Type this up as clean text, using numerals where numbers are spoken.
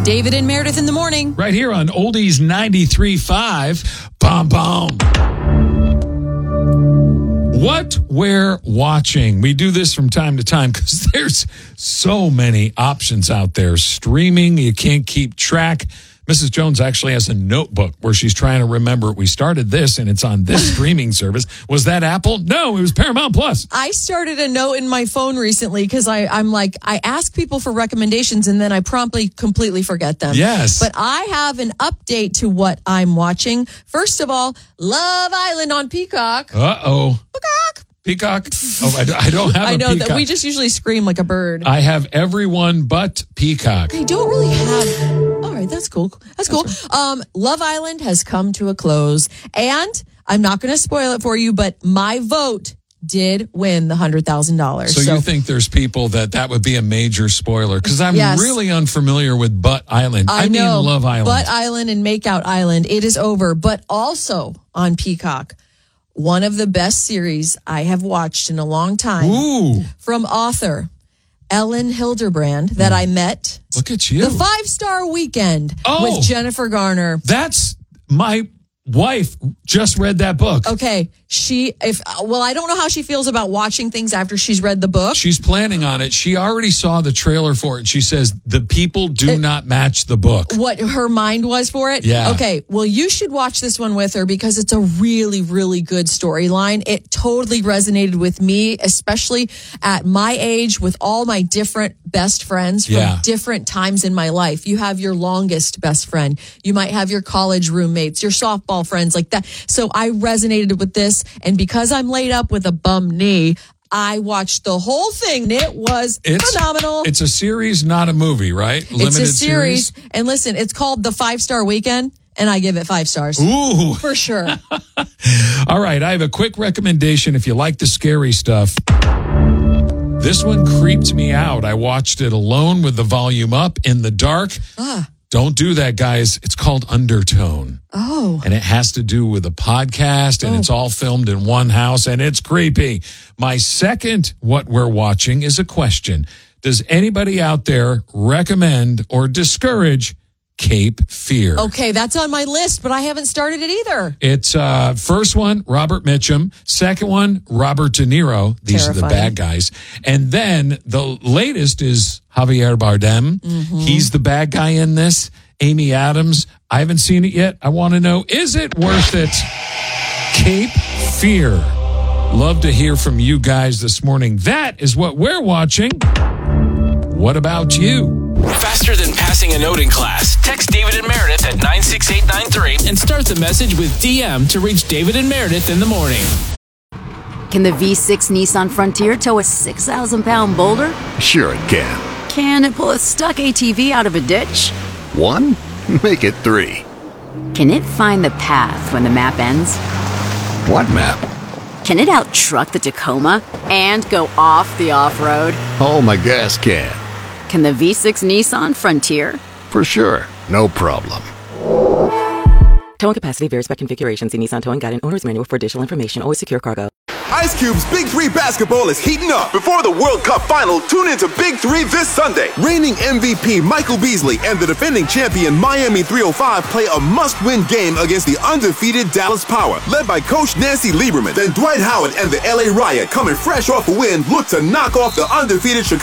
David and Meredith in the morning. Right here on Oldies 93.5. Bom, bom. What we're watching. We do this from time to time because there's so many options out there. Streaming, you can't keep track. Mrs. Jones actually has a notebook where she's trying to remember. We started this and it's on this streaming service. Was that Apple? No, it was Paramount Plus. I started a note in my phone recently because I'm like, I ask people for recommendations and then I promptly completely forget them. Yes. But I have an update to what I'm watching. First of all, Love Island on Peacock. Uh-oh. Peacock? Oh, I don't have a I know Peacock. that we just usually scream like a bird. I have everyone but Peacock. I don't really have. All right, that's cool. That's cool. Love Island has come to a close, and I'm not going to spoil it for you, but my vote did win the $100,000. So you think there's people that would be a major spoiler? Because I'm really unfamiliar with Butt Island. I mean Love Island. Butt Island and Makeout Island. It is over, but also on Peacock. One of the best series I have watched in a long time. Ooh. From author Ellen Hilderbrand that I met. Look at you. The 5-Star Weekend with Jennifer Garner. That's my wife just read that book. Okay. I don't know how she feels about watching things after she's read the book. She's planning on it. She already saw the trailer for it. And she says the people do not match the book. What her mind was for it? Yeah. Okay. Well, you should watch this one with her because it's a really, really good storyline. It totally resonated with me, especially at my age with all my different best friends from different times in my life. You have your longest best friend. You might have your college roommates, your softball friends like that. So I resonated with this. And because I'm laid up with a bum knee, I watched the whole thing. It was phenomenal. It's a series, not a movie, right? It's a series. And listen, it's called The 5-Star Weekend, and I give it 5 stars. Ooh. For sure. All right, I have a quick recommendation if you like the scary stuff. This one creeped me out. I watched it alone with the volume up in the dark. Don't do that, guys. It's called Undertone. Oh. And it has to do with a podcast, and it's all filmed in one house, and it's creepy. My second what we're watching is a question. Does anybody out there recommend or discourage Cape Fear? Okay, that's on my list, but I haven't started it either. It's first one, Robert Mitchum. Second one, Robert De Niro. These are the bad guys. And then the latest is Javier Bardem. Mm-hmm. He's the bad guy in this. Amy Adams. I haven't seen it yet. I want to know, is it worth it? Cape Fear. Love to hear from you guys this morning. That is what we're watching. What about you? Faster than passing a note in class. Text David and Meredith at 96893 and start the message with DM to reach David and Meredith in the morning. Can the V6 Nissan Frontier tow a 6,000-pound boulder? Sure it can. Can it pull a stuck ATV out of a ditch? 1? Make it 3. Can it find the path when the map ends? What map? Can it out-truck the Tacoma and go off the off-road? Oh, my gas can. Can the V6 Nissan Frontier? For sure. No problem. Towing capacity varies by configuration. See Nissan Towing Guide and Owner's Manual for additional information. Always secure cargo. Ice Cube's Big 3 basketball is heating up. Before the World Cup final, tune into Big 3 this Sunday. Reigning MVP Michael Beasley and the defending champion Miami 305 play a must-win game against the undefeated Dallas Power, led by Coach Nancy Lieberman. Then Dwight Howard and the LA Riot, coming fresh off a win, look to knock off the undefeated Chicago